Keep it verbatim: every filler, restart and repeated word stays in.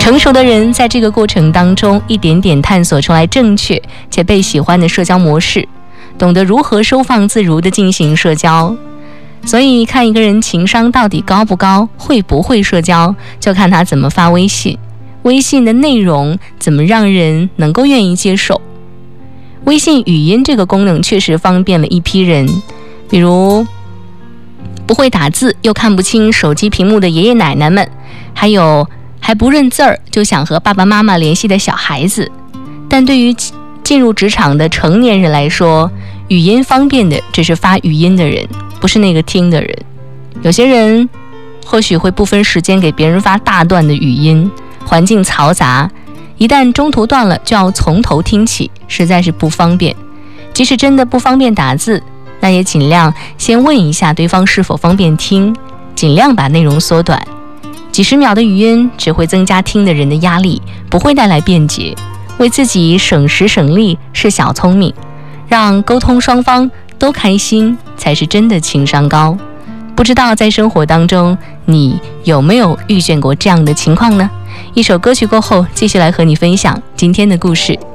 成熟的人在这个过程当中一点点探索出来正确且被喜欢的社交模式，懂得如何收放自如地进行社交。所以看一个人情商到底高不高，会不会社交，就看他怎么发微信，微信的内容怎么让人能够愿意接受。微信语音这个功能确实方便了一批人，比如不会打字又看不清手机屏幕的爷爷奶奶们，还有还不认字儿就想和爸爸妈妈联系的小孩子。但对于进入职场的成年人来说，语音方便的只是发语音的人，不是那个听的人。有些人或许会不分时间给别人发大段的语音，环境嘈杂，一旦中途断了就要从头听起，实在是不方便。即使真的不方便打字，那也尽量先问一下对方是否方便听，尽量把内容缩短。几十秒的语音只会增加听的人的压力，不会带来便捷。为自己省时省力是小聪明，让沟通双方都开心才是真的情商高。不知道在生活当中你有没有遇见过这样的情况呢？一首歌曲过后，继续来和你分享今天的故事。